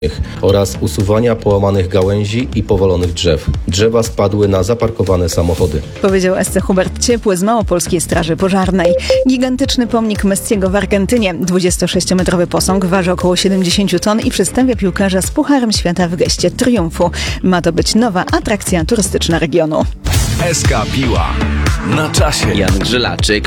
oraz usuwania połamanych gałęzi i powalonych drzew. Drzewa spadły na zaparkowane samochody. Powiedział SC Hubert Ciepły z Małopolskiej Straży Pożarnej. Gigantyczny pomnik Messiego w Argentynie. 26-metrowy posąg waży około 70 ton i przedstawia piłkarza z Pucharem Świata w geście triumfu. Ma to być nowa atrakcja turystyczna regionu. SK Piła. Na czasie. Jan Grzelaczyk